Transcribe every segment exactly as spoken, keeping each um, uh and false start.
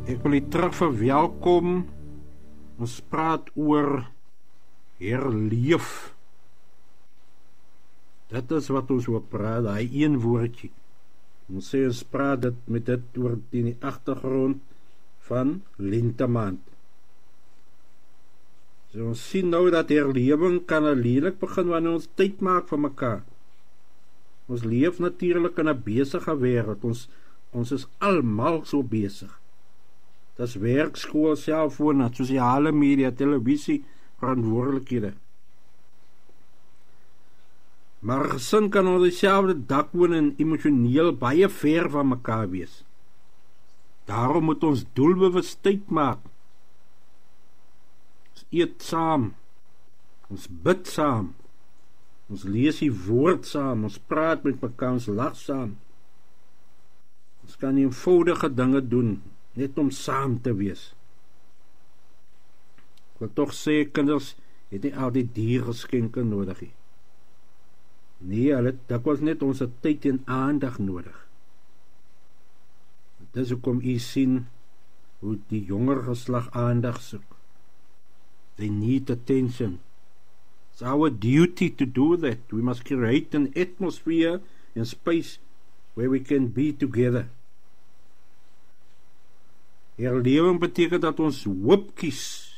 Ek wil u terug verwelkom. Ons praat oor herleef. Dit is wat ons wil praat, daai een woordjie. Ons sê ons praat dit met dit oor in die agtergrond van lentemaand. So ons sien nou dat herlewing kan alleenlik begin wanneer ons tyd maak vir mekaar. Ons leef natuurlik in 'n besige wêreld. Ons ons is almal so besig. Dis werk, skool, selfoon, sosiale media, televisie, verantwoordelikhede. Maar gesin kan onder dieselfde dak woon en emosioneel baie ver van mekaar wees. Daarom moet ons doelbewus tyd maak. Ons eet saam, ons bid saam, ons lees die woord saam, ons praat met mekaar, ons lag saam. Ons kan eenvoudige dinge doen, net om saam te wees. Ek wil tog sê, kinders het nie al die diergeskenke nodig nie. Nee, hulle het dikwels net ons tyd en aandag nodig. Dis hoekom u sien hoe die jonger geslag aandag soek. They need attention. It's our duty to do that. We must create an atmosphere and space where we can be together. Herlewing beteken dat ons hoop kies.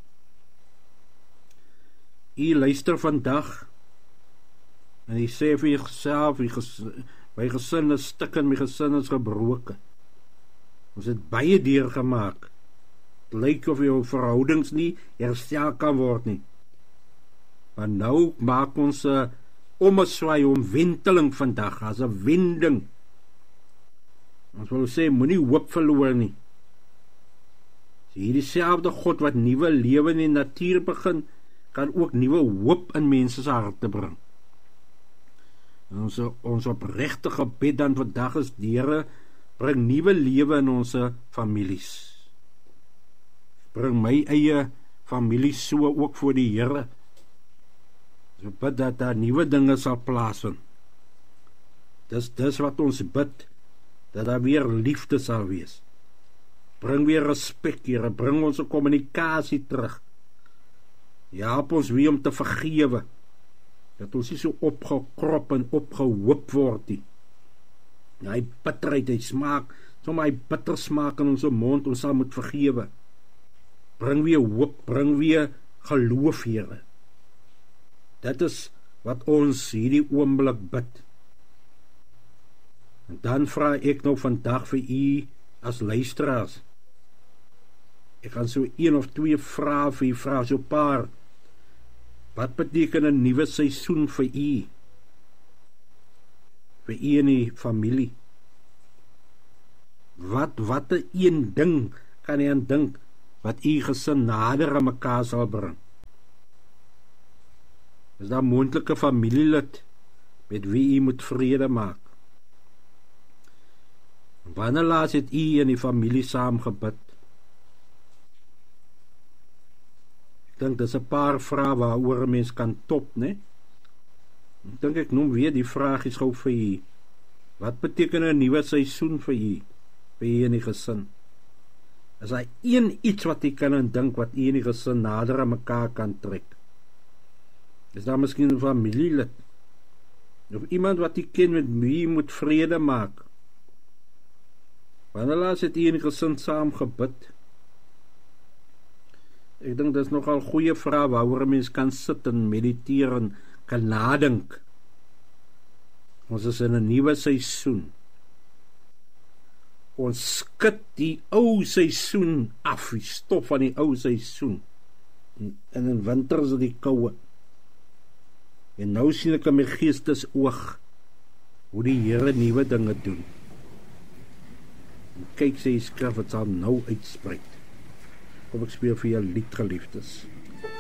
U luister vandag en u sê vir jouself, my gesin is stik en my gesin is gebroken. Ons het baie deurgemaak. Het lyk of jou verhoudings nie herstel kan word nie. Maar nou maak ons 'n ommeswaai, omwenteling vandag, as 'n wending. Ons wil sê, moenie hoop verloor nie. Hierdie selfde God wat nuwe lewe in die natuur begin, kan ook nuwe hoop in mense se harte bring. En ons ons opregte gebed dan vandag is, Here, bring nuwe lewe in ons families. Bring my eie familie so ook voor die Here. So bid dat daar nuwe dinge sal plaasvind. Dis dis wat ons bid, dat daar weer liefde sal wees. Bring weer respek, Here, bring ons kommunikasie terug. Help ons weer om te vergewe, dat ons nie so opgekrop en opgehoop word nie. Hy bitterheid, hy smaak, sommer hy bitter smaak in ons mond, ons sal moet vergewe. Bring weer hoop, bring weer geloof, Here. Dit is wat ons hierdie oomblik bid. En dan vra ek nou vandag vir u as luisteraars. Ek gaan so een of twee vrae vir u vra, so paar. Wat beteken 'n nuwe seisoen vir u? Vir u en die familie? Wat wat 'n een ding kan jy aan dink wat u gesin nader aan mekaar sal bring? Is daar moontlike familielid met wie u moet vrede maak? Wanneer laas het u en die familie saam gebid? Ek dink dis 'n paar vrae waaroor 'n mens kan top, né? Ek dink ek noem weer die vragies gou vir u. Wat beteken 'n nuwe seisoen vir u, vir u en die gesin? Is daar een iets wat u kan dink wat u en die gesin nader aan mekaar kan trek? Is daar miskien 'n familielid? Of iemand wat u ken met wie u moet vrede maak? Wanneer laas het u en die gesin saam gebid? Ek dink dit is nogal goeie vrae waaroor 'n mens kan sit en mediteer en kan nadink. Ons is in 'n nuwe seisoen. Ons skud die ou seisoen af, die stof van die ou seisoen. En in winter is dit die koue. En nou sien ek in my geestesoog hoe die Here nuwe dinge doen. En kyk, sê die skrif, het sal nou uitspreek. Kom ek speel vir jou lied, geliefdes.